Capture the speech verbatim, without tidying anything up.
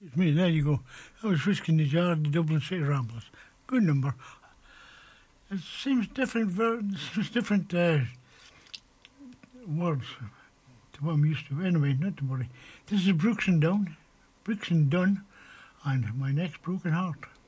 It's me, there you go. I was risking the jar at the Dublin City Ramblers. Good number. It seems different, ver- it seems different uh, words to what I'm used to. Anyway, not to worry. This is Brooks and Dunn, Brooks and Dunn, and My Next Broken Heart.